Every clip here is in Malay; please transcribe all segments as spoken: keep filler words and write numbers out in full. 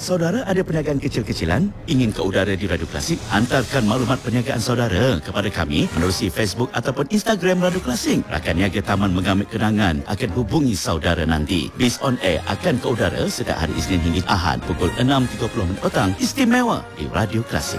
Saudara ada perniagaan kecil-kecilan? Ingin ke udara di Radio Klasik? Hantarkan maklumat perniagaan saudara kepada kami menerusi Facebook ataupun Instagram Radio Klasik. Rakan niaga Taman Mengamit Kenangan akan hubungi saudara nanti. Bis on air akan ke udara setiap hari Isnin hingga Ahad pukul enam tiga puluh petang. Istimewa di Radio Klasik.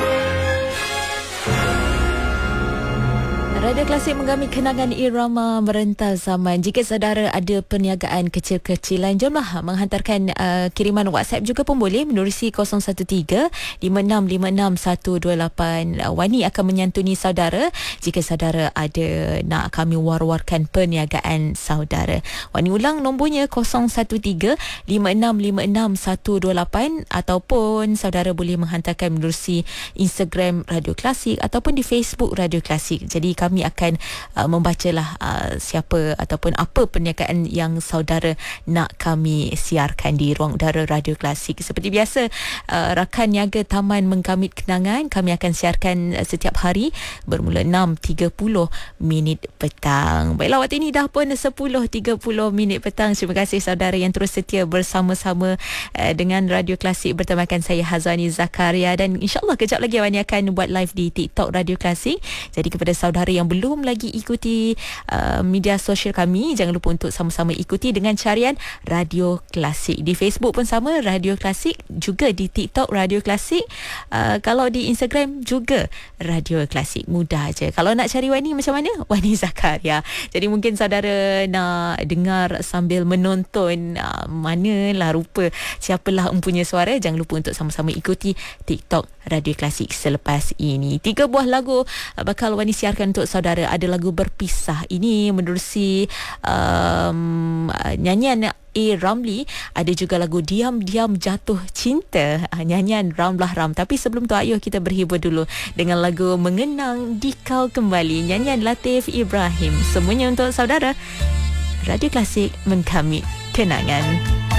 Radio Klasik menggamit kenangan irama merental zaman. Jika saudara ada perniagaan kecil-kecilan, jomlah menghantarkan uh, kiriman WhatsApp juga pun boleh menerusi kosong satu tiga lima enam lima enam satu dua lapan. Uh, Wani akan menyantuni saudara jika saudara ada nak kami war-warkan perniagaan saudara. Wani ulang nombornya kosong satu tiga lima enam lima enam satu dua lapan, ataupun saudara boleh menghantarkan menerusi Instagram Radio Klasik ataupun di Facebook Radio Klasik. Jadi kami Kami akan uh, membacalah uh, siapa ataupun apa perniagaan yang saudara nak kami siarkan di ruang udara Radio Klasik. Seperti biasa, uh, rakan niaga Taman Menggamit Kenangan kami akan siarkan uh, setiap hari bermula enam tiga puluh minit petang. Baiklah, waktu ini dah pun sepuluh tiga puluh minit petang. Terima kasih saudara yang terus setia bersama-sama uh, dengan Radio Klasik bertemakan saya Hazwani Zakaria, dan insyaAllah kejap lagi Wani akan buat live di TikTok Radio Klasik. Jadi kepada saudara yang belum lagi ikuti uh, media sosial kami, jangan lupa untuk sama-sama ikuti dengan carian Radio Klasik. Di Facebook pun sama, Radio Klasik, juga di TikTok Radio Klasik, uh, kalau di Instagram juga Radio Klasik. Mudah aja. Kalau nak cari Wani macam mana? Wani Zakaria. Jadi mungkin saudara nak dengar sambil menonton, uh, manalah rupa siapalah empunya suara, jangan lupa untuk sama-sama ikuti TikTok Radio Klasik selepas ini. Tiga buah lagu uh, bakal Wani siarkan untuk saudara. Ada lagu Berpisah, ini menerusi um, nyanyian A. Ramli. Ada juga lagu Diam-Diam Jatuh Cinta, nyanyian Ramlah Ram. Tapi sebelum tu, ayuh kita berhibur dulu dengan lagu Mengenang di Kau Kembali, nyanyian Latif Ibrahim. Semuanya untuk saudara. Radio Klasik Menggamit Kenangan.